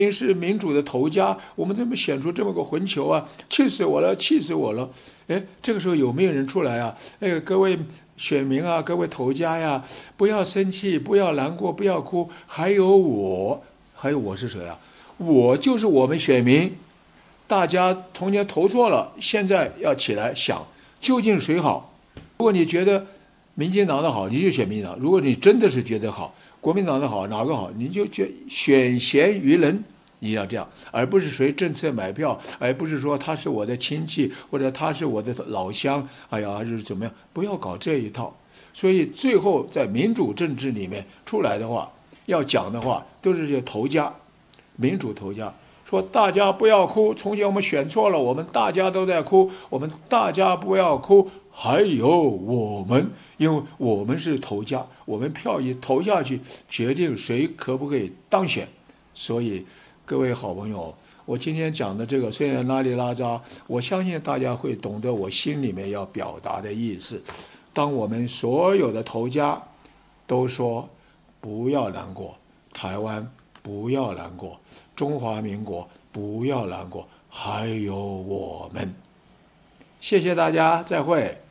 是民主的头家，我们怎么选出这么个混球啊？气死我了，气死我了！哎，这个时候有没有人出来啊？哎，各位选民啊，各位头家呀，不要生气，不要难过，不要哭。还有我是谁啊？我就是我们选民。大家从前投错了，现在要起来想，究竟谁好？如果你觉得民进党的好，你就选民进党；如果你真的是觉得好，国民党的好，哪个好，你就选贤于人。你要这样，而不是随政策买票，而不是说他是我的亲戚，或者他是我的老乡，哎呀，还是怎么样？不要搞这一套。所以最后在民主政治里面出来的话，要讲的话，都是这些头家，民主头家说大家不要哭，从前我们选错了，我们大家都在哭，我们大家不要哭，还有我们，因为我们是头家，我们票一投下去，决定谁可不可以当选。所以各位好朋友，我今天讲的这个虽然拉里拉扎，我相信大家会懂得我心里面要表达的意思。当我们所有的头家都说不要难过，台湾不要难过，中华民国不要难过，还有我们。谢谢大家，再会。